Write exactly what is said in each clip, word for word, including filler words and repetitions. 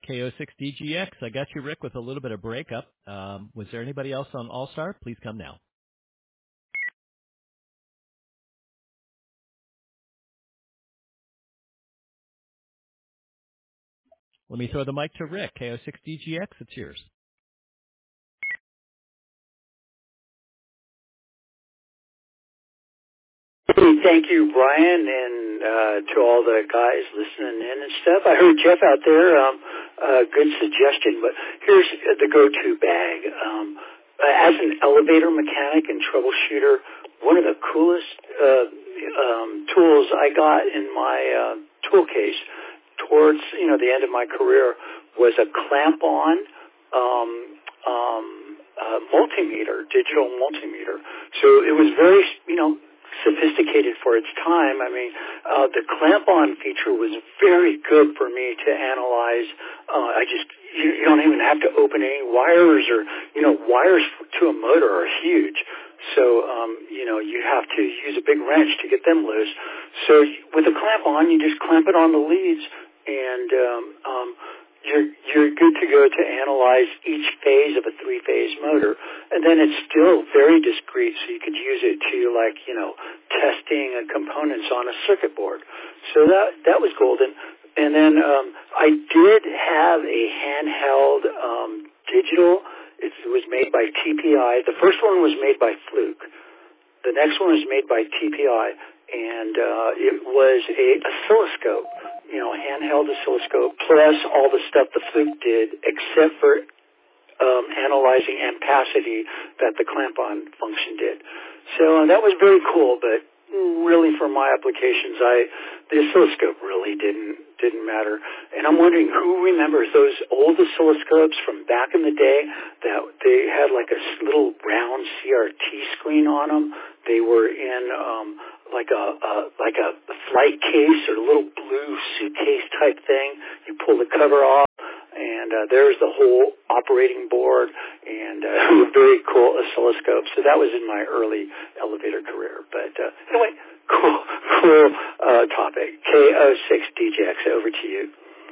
K O six D G X. I got you, Rick, with a little bit of breakup. Um, was there anybody else on All-Star? Please come now. Let me throw the mic to Rick. K O six D G X, it's yours. Hey, thank you, Brian, and uh, to all the guys listening in and stuff. I heard Jeff out there. Um, uh, good suggestion, but here's the go-to bag. Um, as an elevator mechanic and troubleshooter, one of the coolest uh, um, tools I got in my uh, tool case towards you know the end of my career was a clamp-on um, um, uh, multimeter, digital multimeter. So it was very you know. sophisticated for its time. I mean, uh, the clamp-on feature was very good for me to analyze. Uh, I just, you, you don't even have to open any wires or, you know, wires to a motor are huge. So, um, you know, you have to use a big wrench to get them loose. So with the clamp-on, you just clamp it on the leads and, um, um, You're, you're good to go to analyze each phase of a three-phase motor, and then it's still very discrete, so you could use it to, like, you know, testing uh, components on a circuit board. So that that was golden. And then um, I did have a handheld um, digital. It was made by T P I. The first one was made by Fluke. The next one was made by T P I, and uh, it was a oscilloscope, you know, handheld oscilloscope, plus all the stuff the Fluke did, except for um, analyzing ampacity that the clamp-on function did. So uh, that was very cool, but really for my applications, I the oscilloscope really didn't didn't matter. And I'm wondering who remembers those old oscilloscopes from back in the day that they had like a little round C R T screen on them. They were in um, like a, a like a flight case or a little blue suitcase type thing. You pull the cover off, and uh, there's the whole operating board, and uh, a very cool oscilloscope. So that was in my early elevator career. But uh, anyway, cool, cool uh, topic. K O six D J X, over to you.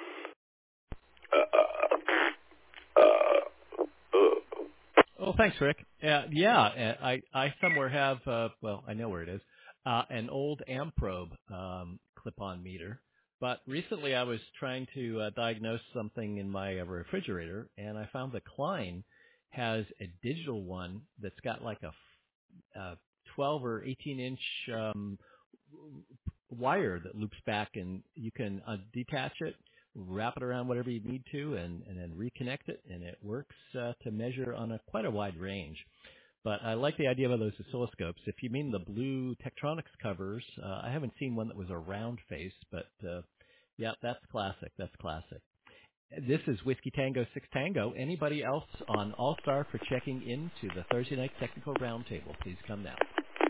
Uh, uh, uh. Oh, thanks, Rick. Uh, yeah, I, I somewhere have, uh, well, I know where it is, uh, an old Amprobe um, clip-on meter. But recently I was trying to uh, diagnose something in my uh, refrigerator, and I found that Klein has a digital one that's got like a, a twelve or eighteen inch um, wire that loops back, and you can uh, detach it, wrap it around whatever you need to, and, and then reconnect it, and it works uh, to measure on a quite a wide range. But I like the idea of those oscilloscopes. If you mean the blue Tektronix covers, uh, I haven't seen one that was a round face, but uh, yeah, that's classic. That's classic. This is Whiskey Tango six Tango. Anybody else on All-Star for checking into the Thursday Night Technical Roundtable? Please come now.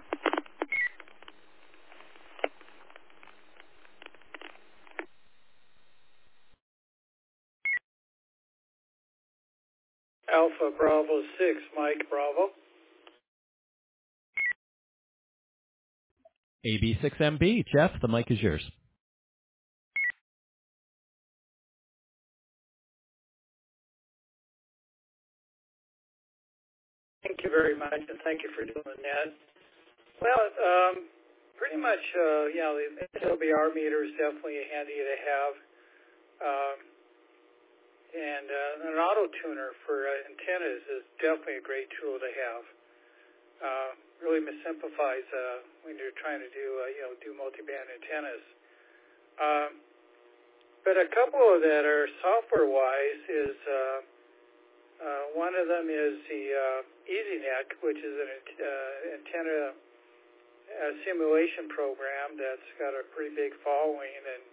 Alpha Bravo six, Mike Bravo. A B six M B, Jeff, the mic is yours. Thank you very much, and thank you for doing that. Well, um, pretty much, uh, you know, the L B R meter is definitely handy to have. Um, and uh, an auto tuner for uh, antennas is definitely a great tool to have. Uh, really simplifies uh, when you're trying to do, uh, you know, do multiband antennas. Um, but a couple that are software-wise is, uh, uh, one of them is the uh, EasyNet, which is an uh, antenna uh, simulation program that's got a pretty big following, and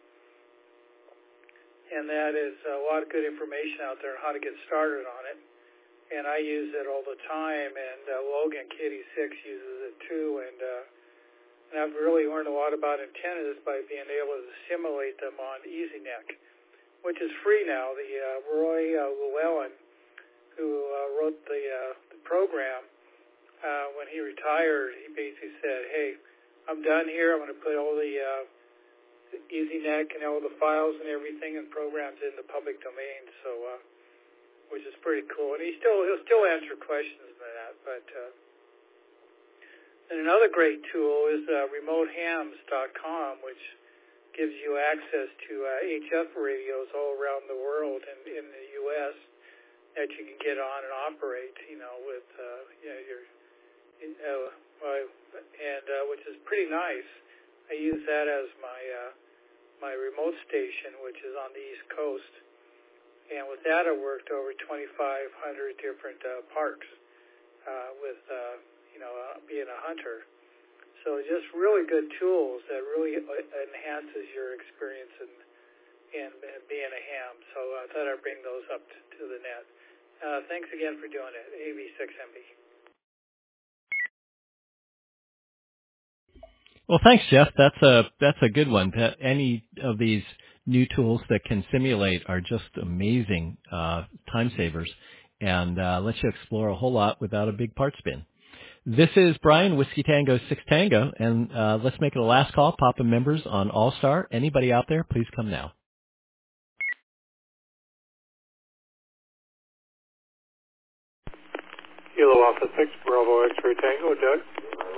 and that is a lot of good information out there on how to get started on it. And I use it all the time, and uh, Logan Kitty six uses it too, and uh, and I've really learned a lot about antennas by being able to simulate them on EasyNet, which is free now. The uh, Roy uh, Llewellyn, who uh, wrote the, uh, the program, uh, when he retired, he basically said, hey, I'm done here. I'm going to put all the uh, EasyNet and all the files and everything in program programs in the public domain. So, uh, which is pretty cool. And he still he'll still answer questions on that. But uh, and another great tool is uh, remote hams dot com, which gives you access to uh, H F radios all around the world and in the U S that you can get on and operate, you know, with uh, you know your, uh, and uh, which is pretty nice. I use that as my uh, my remote station, which is on the East Coast, and with that I worked over twenty-five hundred different uh, parks uh, with uh, you know uh, being a hunter. So just really good tools that really enhances your experience in, in, in being a ham. So I thought I'd bring those up to, to the net. Uh, thanks again for doing it, A V six M B. Well, thanks, Jeff. That's a that's a good one. That any of these new tools that can simulate are just amazing uh, time savers, and uh, lets you explore a whole lot without a big part spin. This is Brian, Whiskey Tango six Tango, and uh, let's make it a last call. Papa members on All-Star. Anybody out there, please come now. Kilo Alpha six, Bravo X-Ray Tango, Doug.